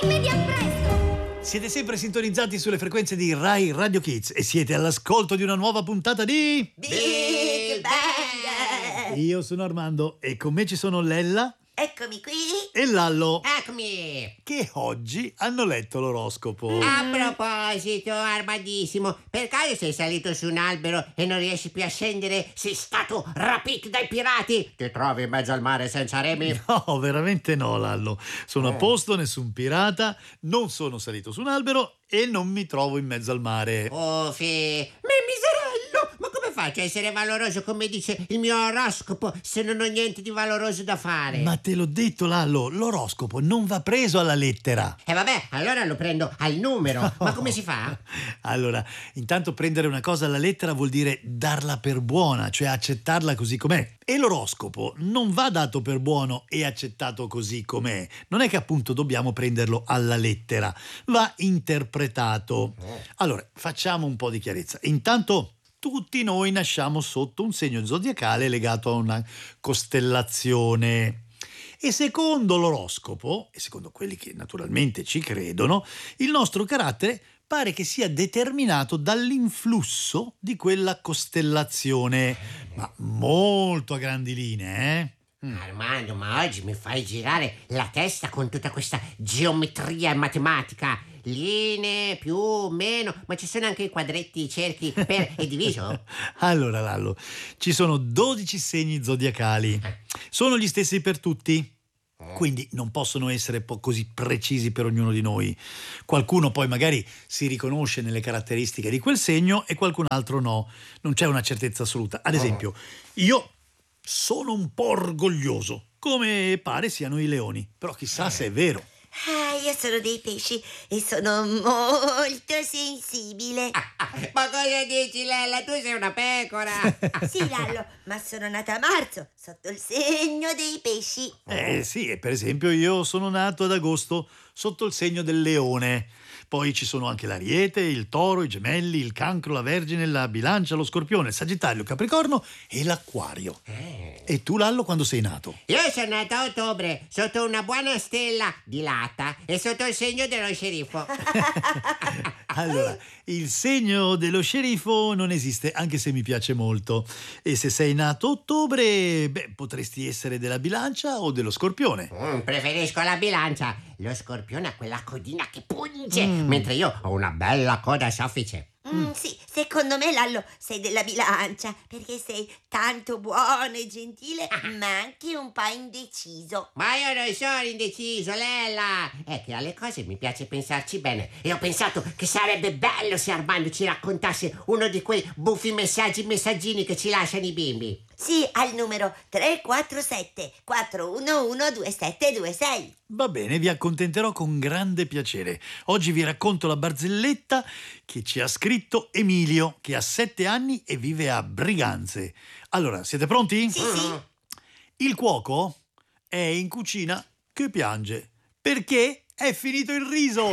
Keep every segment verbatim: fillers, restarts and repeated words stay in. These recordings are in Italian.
Dimmi di a presto! Siete sempre sintonizzati sulle frequenze di Rai Radio Kids e siete all'ascolto di una nuova puntata di Big Bang! Io sono Armando e con me ci sono Lella Eccomi qui! e Lallo, Eccomi! che oggi hanno letto l'oroscopo. A proposito, Armandissimo, per caso sei salito su un albero e non riesci più a scendere? Sei stato rapito dai pirati? Ti trovi in mezzo al mare senza remi? No, veramente no, Lallo. Sono a posto, nessun pirata, non sono salito su un albero e non mi trovo in mezzo al mare. Oh, fe... Ma miserello! Ma come faccio a essere valoroso come dice il mio oroscopo se non ho niente di valoroso da fare? Ma te l'ho detto, Lallo, l'oroscopo non va preso alla lettera. E eh vabbè, allora lo prendo al numero. Ma come si fa? Allora, intanto prendere una cosa alla lettera vuol dire darla per buona, cioè accettarla così com'è. E l'oroscopo non va dato per buono e accettato così com'è. Non è che appunto dobbiamo prenderlo alla lettera, va interpretato. Allora, facciamo un po' di chiarezza. Intanto tutti noi nasciamo sotto un segno zodiacale legato a una costellazione. E secondo l'oroscopo, e secondo quelli che naturalmente ci credono, il nostro carattere pare che sia determinato dall'influsso di quella costellazione, ma molto a grandi linee, eh? Armando, ma oggi mi fai girare la testa con tutta questa geometria matematica. Linee, più, meno, ma ci sono anche i quadretti, i cerchi per e diviso? Allora, Lallo, ci sono dodici segni zodiacali. Sono gli stessi per tutti. Quindi non possono essere po- così precisi per ognuno di noi. Qualcuno poi magari si riconosce nelle caratteristiche di quel segno e qualcun altro no. Non c'è una certezza assoluta. Ad esempio, io sono un po' orgoglioso, come pare siano i leoni, però chissà se è vero. Ah, io sono dei pesci e sono molto sensibile. Ma cosa dici, Lella? Tu sei una pecora. Sì, Lallo, ma sono nata a marzo, sotto il segno dei pesci. Eh sì, e per esempio io sono nato ad agosto sotto il segno del leone. Poi ci sono anche l'ariete, il toro, i gemelli, il cancro, la vergine, la bilancia, lo scorpione, il sagittario, il capricorno e l'acquario. Eh. E tu, Lallo, quando sei nato? Io sono nata a ottobre sotto una buona stella di latta e sotto il segno dello sceriffo. Allora, il segno dello sceriffo non esiste, anche se mi piace molto. E se sei nato a ottobre, beh, potresti essere della bilancia o dello scorpione. Mm, preferisco la bilancia. Lo scorpione ha quella codina che punge, mentre io ho una bella coda soffice. Mm, sì, secondo me, Lallo, sei della bilancia, perché sei tanto buono e gentile, ma anche un po' indeciso. Ma io non sono indeciso, Lella. È che alle cose mi piace pensarci bene. E ho pensato che sarebbe bello se Armando ci raccontasse uno di quei buffi messaggi messaggini che ci lasciano i bimbi. Sì, al numero tre quattro sette quattro uno uno due sette due sei. Va bene, vi accontenterò con grande piacere. Oggi vi racconto la barzelletta che ci ha scritto Emilio, che ha sette anni e vive a Briganze. Allora, siete pronti? Sì, sì. Il cuoco è in cucina che piange perché è finito il riso.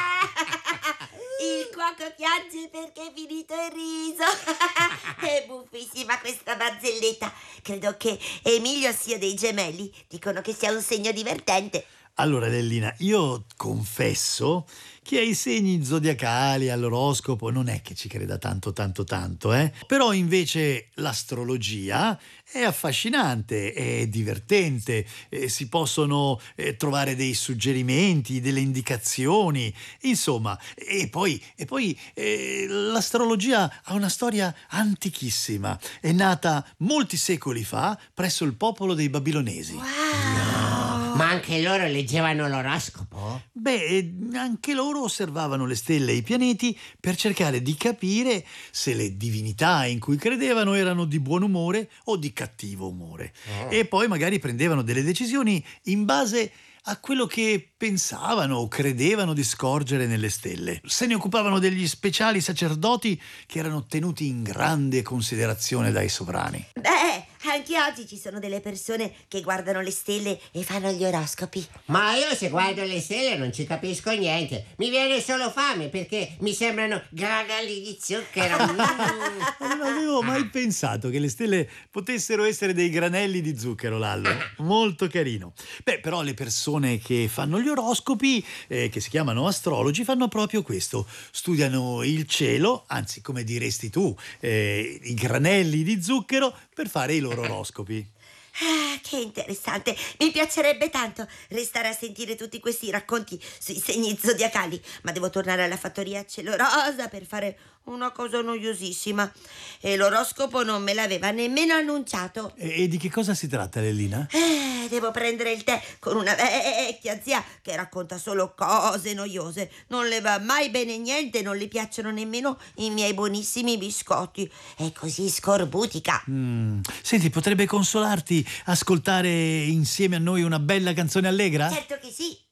Il cuoco piange perché è finito il riso. È buffissima questa barzelletta. Credo che Emilio sia dei gemelli. Dicono che sia un segno divertente. Allora, Lellina, io confesso che ai segni zodiacali, all'oroscopo, non è che ci creda tanto, tanto, tanto, eh? Però invece l'astrologia è affascinante, è divertente, eh, si possono eh, trovare dei suggerimenti, delle indicazioni, insomma, e poi, e poi eh, l'astrologia ha una storia antichissima, è nata molti secoli fa presso il popolo dei babilonesi. Wow! Ma anche loro leggevano l'oroscopo? Beh, anche loro osservavano le stelle e i pianeti per cercare di capire se le divinità in cui credevano erano di buon umore o di cattivo umore. Oh. E poi magari prendevano delle decisioni in base a quello che pensavano o credevano di scorgere nelle stelle. Se ne occupavano degli speciali sacerdoti che erano tenuti in grande considerazione dai sovrani. Beh, anche oggi ci sono delle persone che guardano le stelle e fanno gli oroscopi. Ma io se guardo le stelle non ci capisco niente. Mi viene solo fame perché mi sembrano granelli di zucchero. Mm. Non avevo mai pensato che le stelle potessero essere dei granelli di zucchero, Lallo. Molto carino. Beh, però le persone che fanno gli oroscopi, eh, che si chiamano astrologi, fanno proprio questo. Studiano il cielo, anzi, come diresti tu, eh, i granelli di zucchero per fare i loro oroscopi. Ah, che interessante! Mi piacerebbe tanto restare a sentire tutti questi racconti sui segni zodiacali, ma devo tornare alla fattoria Cielo Rosa per fare una cosa noiosissima. E l'oroscopo non me l'aveva nemmeno annunciato. E, e di che cosa si tratta, Lellina? Eh, devo prendere il tè con una vecchia zia che racconta solo cose noiose. Non le va mai bene niente, non le piacciono nemmeno i miei buonissimi biscotti. È così scorbutica. Mm. Senti, potrebbe consolarti ascoltare insieme a noi una bella canzone allegra? Certo che sì.